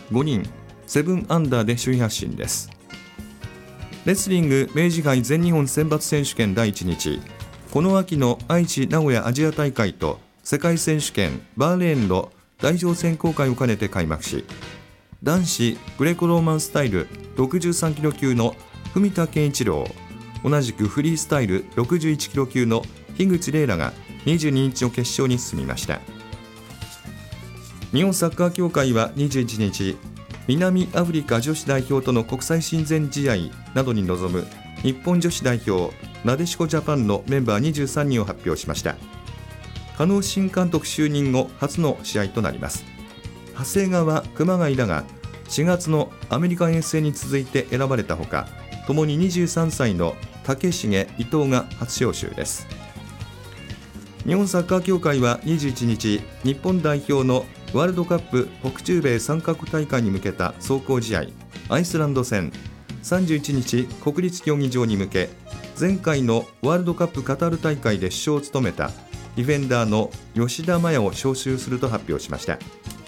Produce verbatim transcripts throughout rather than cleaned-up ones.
ごにん、ななアンダーで首位発進です。レスリング明治杯全日本選抜選手権だいいちにち、この秋の愛知名古屋アジア大会と世界選手権バーレーンの代表選考会を兼ねて開幕し、男子グレコローマンスタイルろくじゅうさんキロ級の文田健一郎、同じくフリースタイルろくじゅういちキロ級の樋口黎らがにじゅうににちの決勝に進みました。日本サッカー協会はにじゅういちにち、南アフリカ女子代表との国際親善試合などに臨む日本女子代表なでしこジャパンのメンバーにじゅうさんにんを発表しました。加納新監督就任後初の試合となります。長谷川、熊谷らがしがつのアメリカ遠征に続いて選ばれたほか、ともににじゅうさんさいの竹重、伊藤が初招集です。日本サッカー協会はにじゅういちにち、日本代表のワールドカップ北中米さんカ国大会に向けた壮行試合アイスランド戦、さんじゅういちにち国立競技場に向け、前回のワールドカップカタール大会で主将を務めたディフェンダーの吉田麻也を招集すると発表しました。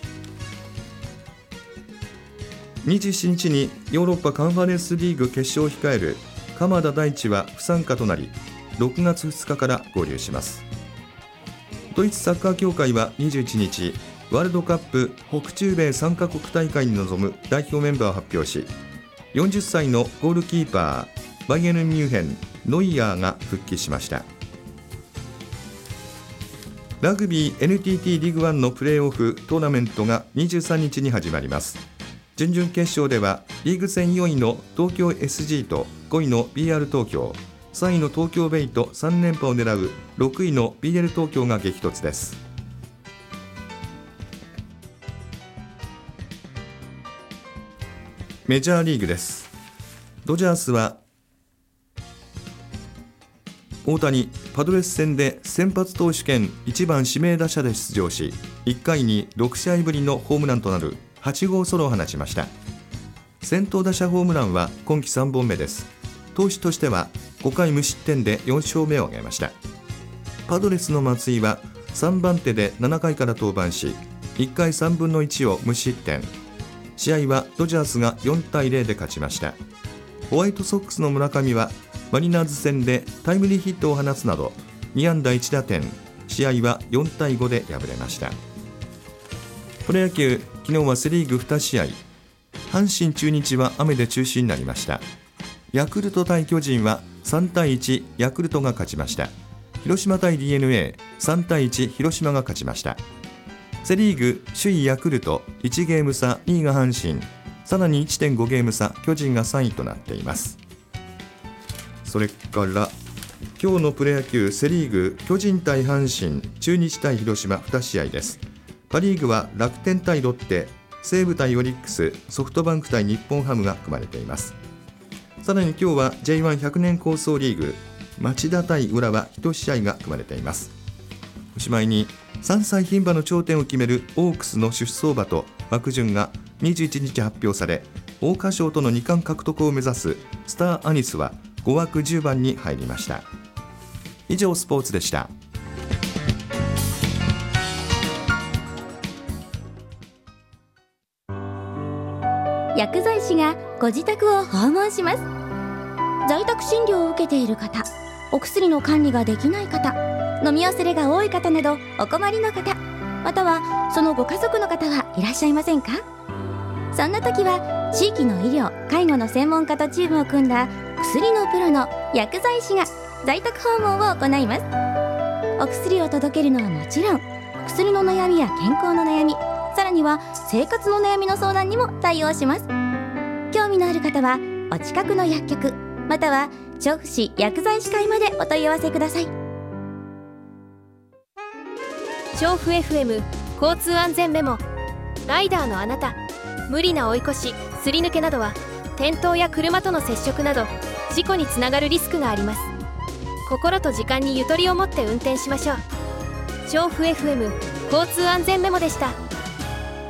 にじゅうしちにちにヨーロッパカンファレンスリーグ決勝を控える鎌田大地は不参加となり、ろくがつふつかから合流します。ドイツサッカー協会はにじゅういちにち、ワールドカップ北中米さんカ国大会に臨む代表メンバーを発表し、よんじゅっさいのゴールキーパーバイエルンミュンヘンノイヤーが復帰しました。ラグビー エヌティーティー リーグワンのプレーオフトーナメントがにじゅうさんにちに始まります。準々決勝ではリーグ戦よんいの東京 エスジー とごいの ビーアール 東京、さんいの東京ベイとさんれんぱを狙うろくいの ビーエル 東京が激突です。メジャーリーグです。ドジャースは大谷、パドレス戦で先発投手兼いちばん指名打者で出場し、いっかいにろくしあいぶりのホームランとなるはちごうソロを放ちました。先頭打者ホームランは今季さんぼんめです。投手としてはごかい無失点でよんしょうめを挙げました。パドレスの松井はさんばんてでななかいから登板し、いっかいさんぶんのいちを無失点。試合はドジャースがよんたいゼロで勝ちました。ホワイトソックスの村上はマリナーズ戦でタイムリーヒットを放つなどにあんだいちだてん、試合はよんたいごで敗れました。プロ野球、昨日はセリーグにしあい、阪神中日は雨で中止になりました。ヤクルト対巨人はさんたいいち、ヤクルトが勝ちました。広島対 ディーエヌエー、さんたいいち、広島が勝ちました。セリーグ首位ヤクルトいちゲーム差、にいが阪神、さらに いってんごゲーム差、巨人がさんいとなっています。それから今日のプロ野球、セリーグ巨人対阪神、中日対広島にしあいです。パリーグは楽天対ロッテ、西武対オリックス、ソフトバンク対日本ハムが組まれています。さらに今日は ジェイワンひゃく 年構想リーグ、町田対浦和いち試合が組まれています。おしまいにさんさい牝馬の頂点を決めるオークスの出走馬と枠順がにじゅういちにち発表され、桜花賞とのにかん獲得を目指すスターアニスはごわくじゅうばんに入りました。以上スポーツでした。 薬剤師がご自宅を訪問します。在宅診療を受けている方、お薬の管理ができない方、飲み忘れが多い方などお困りの方、またはそのご家族の方はいらっしゃいませんか？そんな時は地域の医療・介護の専門家とチームを組んだ薬のプロの薬剤師が在宅訪問を行います。お薬を届けるのはもちろん、薬の悩みや健康の悩み、さらには生活の悩みの相談にも対応します。興味のある方はお近くの薬局または調布市薬剤師会までお問い合わせください。 調布 エフエム 交通安全メモ。ライダーのあなた、無理な追い越し、すり抜けなどは転倒や車との接触など事故につながるリスクがあります。心と時間にゆとりを持って運転しましょう。調布 エフエム 交通安全メモでした。